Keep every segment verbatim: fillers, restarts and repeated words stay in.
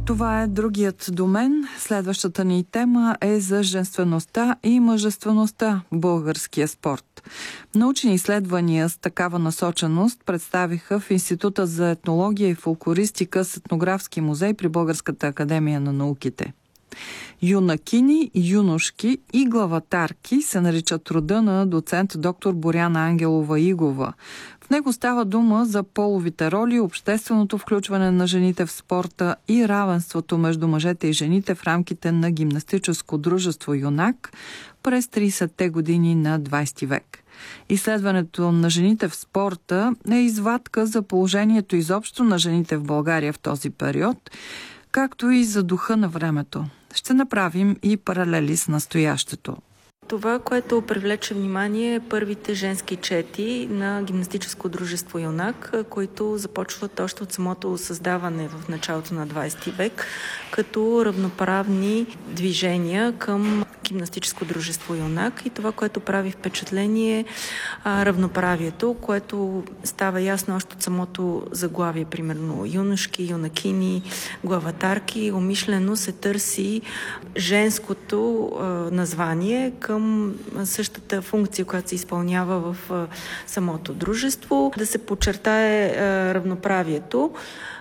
Това е другият до мен. Следващата ни тема е за женствеността и мъжествеността в българския спорт. Научни изследвания с такава насоченост представиха в Института за етнология и фолклористика с етнографски музей при Българската академия на науките. Юнакини, юношки и главатарки се наричат рода на доцент доктор Боряна Ангелова Игова. В него става дума за половите роли, общественото включване на жените в спорта и равенството между мъжете и жените в рамките на гимнастическо дружество «Юнак» през тридесетте години на двадесети век. Изследването на жените в спорта е извадка за положението изобщо на жените в България в този период, както и за духа на времето. Ще направим и паралели с настоящето. Това, което привлече внимание, е първите женски чети на гимнастическо дружество «Юнак», които започват още от самото създаване в началото на двадесети век, като равноправни движения към гимнастическо дружество «Юнак». И това, което прави впечатление, е равноправието, което става ясно още от самото заглавие, примерно юношки, юнакини, главатарки. Умишлено се търси женското а, название към същата функция, която се изпълнява в а, самото дружество, да се подчертае а, равноправието.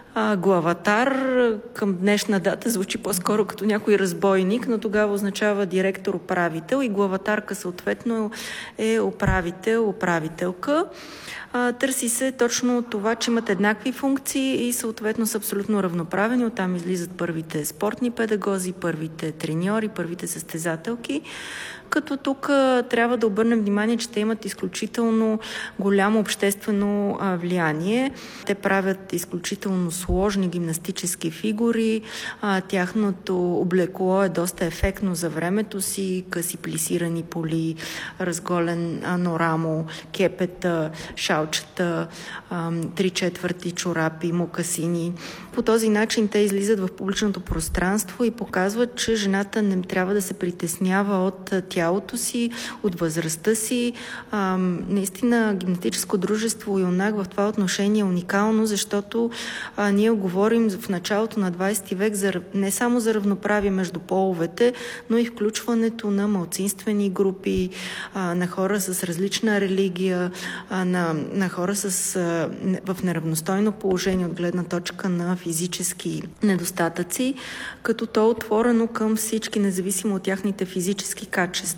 Главатар към днешна дата звучи по-скоро като някой разбойник, но тогава означава директор-управител и главатарка съответно е управител, управителка. Търси се точно това, че имат еднакви функции и съответно са абсолютно равноправени. Оттам излизат първите спортни педагози, първите треньори, първите състезателки. Като тук трябва да обърнем внимание, че те имат изключително голямо обществено влияние. Те правят изключително сложни гимнастически фигури. Тяхното облекло е доста ефектно за времето си. Къси плисирани поли, разголен норамо, кепета, шалчета, три четвърти чорапи, мокасини. По този начин те излизат в публичното пространство и показват, че жената не трябва да се притеснява от тялото си, от възрастта си. А, наистина гимнастическо дружество «Юнак» в това отношение е уникално, защото а, ние говорим в началото на двадесети век за, не само за равноправие между половете, но и включването на малцинствени групи, а, на хора с различна религия, а, на, на хора с, а, в неравностойно положение от гледна точка на физически недостатъци, като то е отворено към всички, независимо от тяхните физически качества.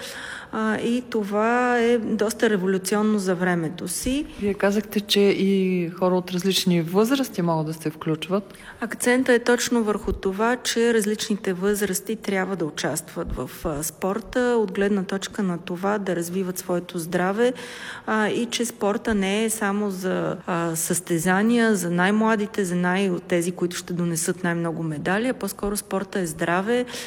А, и това е доста революционно за времето си. Вие казахте, че и хора от различни възрасти могат да се включват. Акцента е точно върху това, че различните възрасти трябва да участват в а, спорта, от гледна точка на това да развиват своето здраве а, и че спорта не е само за а, състезания, за най-младите, за най- от тези, които ще донесат най-много медали, а по-скоро спорта е здраве